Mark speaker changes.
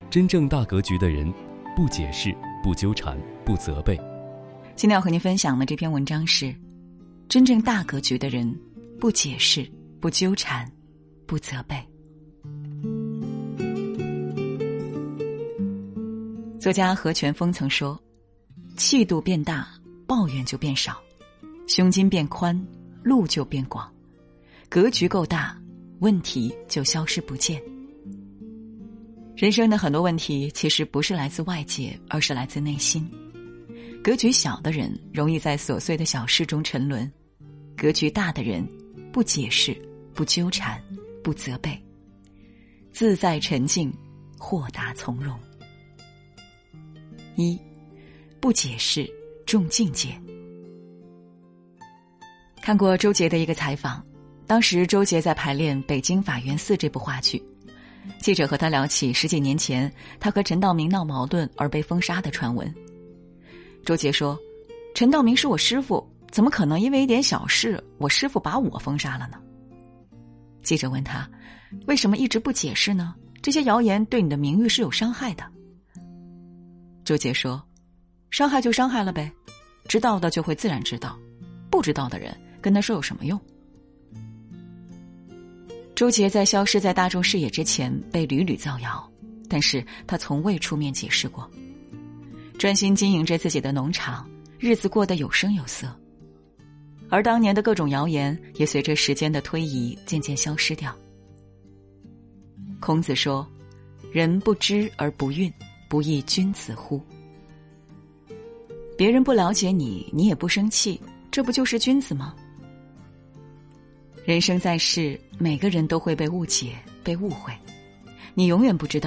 Speaker 1: 真正大格局的人，不解释，不纠缠，不责备。
Speaker 2: 今天要和您分享的这篇文章是：真正大格局的人，不解释，不纠缠，不责备。作家何全峰曾说，气度变大，抱怨就变少；胸襟变宽，路就变广；格局够大，问题就消失不见。人生的很多问题其实不是来自外界，而是来自内心。格局小的人容易在琐碎的小事中沉沦，格局大的人不解释，不纠缠，不责备，自在沉静，豁达从容。一，不解释，重境界。看过周杰的一个采访，当时周杰在排练《北京法源寺》这部话剧，记者和他聊起10几年前他和陈道明闹矛盾而被封杀的传闻。周杰说，陈道明是我师父，怎么可能因为一点小事我师父把我封杀了呢？记者问他，为什么一直不解释呢？这些谣言对你的名誉是有伤害的。周杰说，伤害就伤害了呗，知道的就会自然知道，不知道的人跟他说有什么用？周杰在消失在大众视野之前被屡屡造谣，但是他从未出面解释过，专心经营着自己的农场，日子过得有声有色。而当年的各种谣言也随着时间的推移渐渐消失掉。孔子说，人不知而不愠，不亦君子乎？别人不了解你，你也不生气，这不就是君子吗？人生在世，每个人都会被误解，被误会，你永远不知道